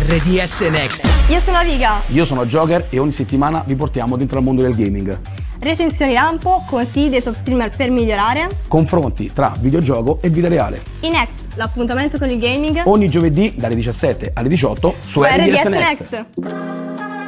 RDS Next. Io sono Aviga. Io sono Joker e ogni settimana vi portiamo dentro al mondo del gaming. Recensioni lampo, consigli dei top streamer per migliorare. Confronti tra videogioco e vita reale. iNext, l'appuntamento con il gaming. Ogni giovedì dalle 17 alle 18 su RDS Next.